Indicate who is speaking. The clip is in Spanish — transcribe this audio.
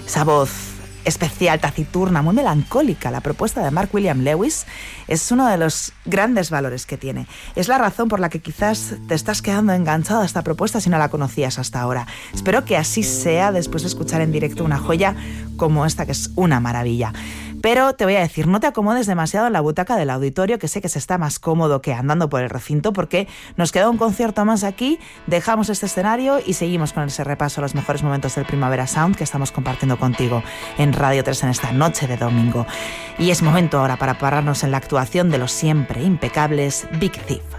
Speaker 1: esa voz especial, taciturna, muy melancólica. La propuesta de Mark William Lewis es uno de los grandes valores que tiene. Es la razón por la que quizás te estás quedando enganchado a esta propuesta si no la conocías hasta ahora. Espero que así sea después de escuchar en directo una joya como esta, que es una maravilla. Pero te voy a decir, no te acomodes demasiado en la butaca del auditorio, que sé que se está más cómodo que andando por el recinto, porque nos queda un concierto más aquí, dejamos este escenario y seguimos con ese repaso a los mejores momentos del Primavera Sound que estamos compartiendo contigo en Radio 3 en esta noche de domingo. Y es momento ahora para pararnos en la actuación de los siempre impecables Big Thief.